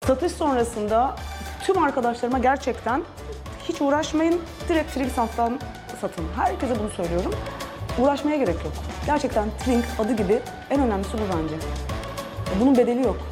Satış sonrasında tüm arkadaşlarıma gerçekten hiç uğraşmayın, direkt Trinksand'dan satın. Herkese bunu söylüyorum. Uğraşmaya gerek yok. Gerçekten Trink adı gibi en önemlisi bu bence. Bunun bedeli yok.